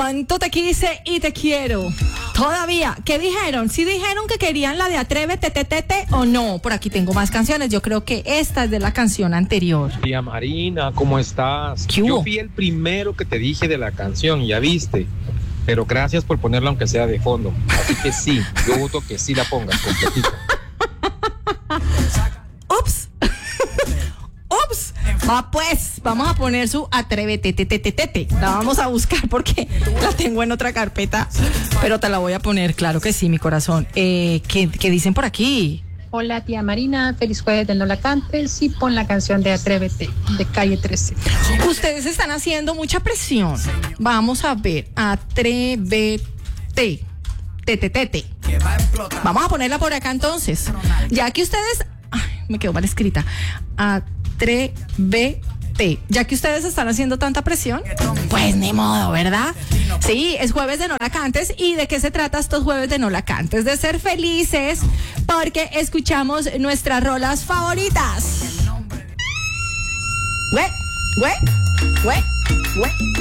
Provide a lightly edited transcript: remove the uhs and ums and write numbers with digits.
Tanto te quise y te quiero. Todavía, ¿qué dijeron? ¿Sí dijeron que querían la de Atrévete, Tete, o no? Por aquí tengo más canciones. Yo creo que esta es de la canción anterior. Tía Marina, ¿cómo estás? ¿Qué hubo? Yo fui el primero que te dije de la canción, ya viste. Pero gracias por ponerla aunque sea de fondo. Así que sí, yo voto que sí la pongas completita. ¡Ups! ¡Ups! Va pues, vamos a poner su Atrévete, Tete. La vamos a buscar porque la tengo en otra carpeta, pero te la voy a poner, claro que sí, mi corazón. ¿Qué dicen por aquí? Hola tía Marina, feliz jueves de No La Cantes y pon la canción de Atrévete de Calle 13. Ustedes están haciendo mucha presión. Vamos a ver, Atrévete, Tete. Vamos a ponerla por acá entonces. Ya que ustedes, ay, me quedó mal escrita. Atrévete. Ya que ustedes están haciendo tanta presión, pues ni modo, ¿verdad? Sí, es jueves de No La Cantes. ¿Y de qué se trata estos jueves de No La Cantes? De ser felices porque escuchamos nuestras rolas favoritas.